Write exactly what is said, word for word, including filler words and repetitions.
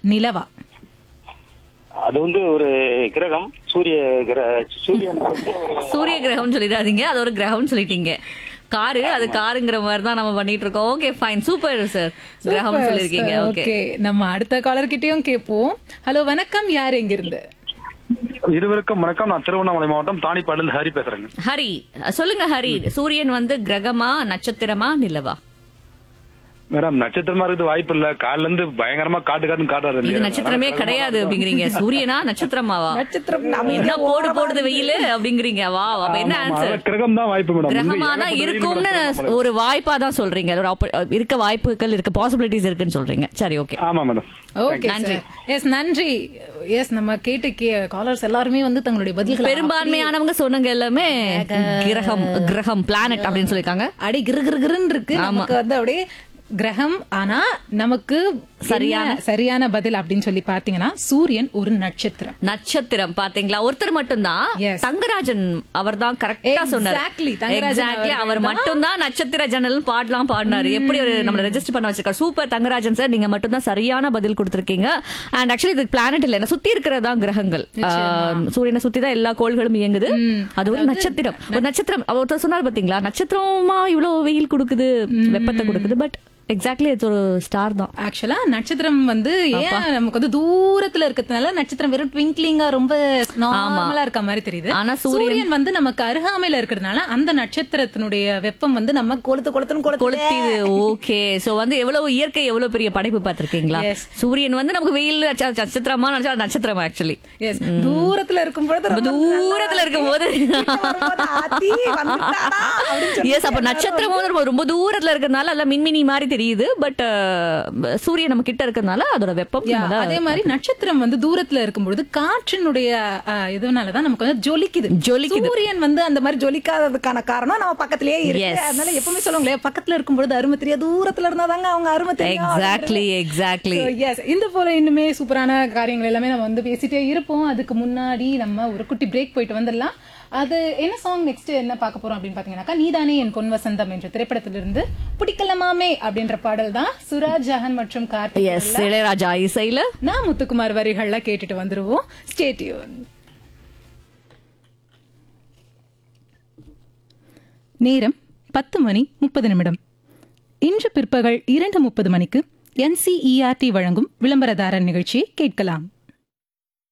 நிலவா? அது வந்து ஒரு கிரகம், சூரிய கிர சூரியன் வந்து ஒரு- சூரிய கிரகம் சொல்லிடாதீங்க, அது ஒரு கிரகம் சொல்லிட்டீங்க. காரு, அது காருங்கிற மாதிரி தான் நம்ம பண்ணிட்டு இருக்கோம். Okay fine, super sir. கிரகம் சொல்லிருக்கீங்க. ஓகே, ஓகே, நம்ம அடுத்த காலர் கிட்டயும் கேட்போம். ஹலோ, வணக்கம். யார் எங்கிருந்து? இருவருக்கும் வணக்கம். நான் திருவண்ணாமலை மாவட்டம் தாணிப்பாடிலிருந்து ஹரி பேசுறேங்க. ஹரி சொல்லுங்க. ஹரி, சூரியன் வந்து கிரகமா நட்சத்திரமா நிலவா? மேடம், நட்சத்திரமா இருக்குது வாய்ப்பு இல்ல. காலைல இருந்து பயங்கரமா காட்டு காட்டுன்னு காட்டாரு. இது நட்சத்திரமே கிடையாது அப்படிங்கிறீங்க. சூரியனா நட்சத்திரமாவா? நட்சத்திரம் என்ன போடு போடுது வெயில் அப்படிங்கிறீங்க. வா, அப்ப என்ன ஆன்சர்? கிரகம் தான் வாய்ப்பு மேடம். கிரகமா தான் இருக்கும்னு ஒரு வாய்ப்பா தான் சொல்றீங்க. ஒரு oppo- இருக்க வாய்ப்புகள் இருக்கு, பாசிபிலிட்டிஸ் இருக்குன்னு சொல்றீங்க. சரி, ஓகே. ஆமா மேடம். ஓகே, நன்றி. எஸ், நன்றி. எஸ், நம்ம கேட்டு காலர்ஸ் எல்லாருமே வந்து தங்களுடைய பதில்கள் பெரும்பான்மையானவங்க சொன்னங்க எல்லாமே கிரகம், கிரகம், பிளானட் அப்படின்னு சொல்லிருக்காங்க. அடி கிரு கிரு கிருன்னு இருக்கு. ஆமா. நமக்கு வந்து அப்படியே கிரகம். ஆனா நமக்கு சரியான சரியான பதில் அப்படின்னு சொல்லி பாத்தீங்கன்னா சூரியன் ஒரு நட்சத்திரம். நட்சத்திரம் பாத்தீங்களா? ஒருத்தர் மட்டும்தான், Yes. தங்கராஜன் அவர் தான் கரெக்டா சொன்னார். Exactly, தங்கராஜன் Exactly, அவர் அவர்கள் தான். மட்டும் தான் நட்சத்திர ஜன்னல் பாடலாம் பாடினாரு. எப்படி ஒரு நம்மள ரெஜிஸ்டர் பண்ண வச்சிருக்காரு. சூப்பர் தங்கராஜன் சார், நீங்க மட்டும் தான் சரியான பதில் கொடுத்திருக்கீங்க. அண்ட் ஆக்சுவலி இது பிளானட் இல்ல, சுத்தி இருக்கிறதா கிரகங்கள். ஆஹ், சூரியனை சுத்தி தான் எல்லா கோள்களும் இயங்குது. அது ஒரு நட்சத்திரம். ஒரு நட்சத்திரம் ஒருத்தர் சொன்னார் பாத்தீங்களா, நட்சத்திரமா இவ்வளவு வெயில் கொடுக்குது, வெப்பத்தை கொடுக்குது. பட் எக்ஸாக்ட்லி இது ஒரு ஸ்டார் தான். ஆக்சுவலா நட்சத்திரம் வந்து ஏன் நமக்கு வந்து தூரத்துல இருக்கிறதுனால நட்சத்திரம் வெறும் ட்விங்க்லிங்கா ரொம்ப நார்மலா இருக்க மாதிரி தெரியுது. ஆனா சூரியன் வந்து நமக்கு அருகாமையில இருக்கிறதுனால அந்த நட்சத்திரத்தினுடைய வெப்பம் வந்து நம்ம கொளுத்து கொளுத்துன்னு கொளுத்து கொளுத்திது. ஓகே, சோ வந்து எவ்வளவு இயற்கை எவ்வளவு பெரிய படைப்பு பாத்திருக்கீங்களா? Yes. சூரியன் வந்து நமக்கு வெயில் நட்ச- நட்சத்திரமா நினைச்சா அது நட்சத்திரம் ஆக்சுவலி. Yes, தூரத்துல இருக்கும் பொழுது ரொம்ப தூரத்துல இருக்கும் போது வரும்போது ஆத்தி வந்துட்டானா அப்படின்னு சொல்லி எஸ், அப்ப நட்சத்திரம் வந்து ரொம்ப- ரொம்ப தூரத்துல இருக்கிறதுனால எல்லாம் மின்மினி மாதிரி தெரியுது. பட் சூரியன் நம்ம கிட்ட இருக்கிறதுனால அதோட வெப்பம் Yeah, நம்மள- அதே மாதிரி நட்சத்திரம் வந்து தூரத்துல இருக்கும்பொழுது காற்றினுடைய அஹ், இதனாலதான் நமக்கு வந்து ஜொலிக்குது. ஜொலிக்குது. சூரியன் வந்து அந்த மாதிரி ஜொலிக்காததுக்கான காரணம் நம்ம பக்கத்திலேயே இருக்கு. Yes. அதனால எப்பவுமே சொல்லுவாங்களே, பக்கத்துல இருக்கும்பொழுது அருமை தெரியாது, தூரத்துல இருந்தாதாங்க அவங்க அருமை தெரியும். Exactly exactly. So, yes, இந்த போல இன்னுமே சூப்பரான காரியங்கள் எல்லாமே நம்ம வந்து பேசிட்டே இருப்போம். அதுக்கு முன்னாடி நம்ம ஒரு குட்டி பிரேக் போயிட்டு வந்துடலாம். அது என்ன சாங் நெக்ஸ்ட் என்ன பார்க்க போறோம் அப்படின்னு பாத்தீங்கன்னாக்கா, நீதானே என் பொன் வசந்தம் என்ற திரைப்படத்திலிருந்து பிடிக்கலமாமே அப்படின்ற பாடல் தான் சுராஜ் ஜஹான் மற்றும் கார்த்திக் எஸ், இளையராஜா இசையில நான் முத்துக்குமார் வரிகள்ல கேட்டுட்டு வந்துருவோம். Stay tune. நேரம் பத்து மணி முப்பது நிமிடம். இன்று பிற்பகல் இரண்டு முப்பது மணிக்கு என்சிஇஆர்டி வழங்கும் விளம்பரதாரர் நிகழ்ச்சியை கேட்கலாம்.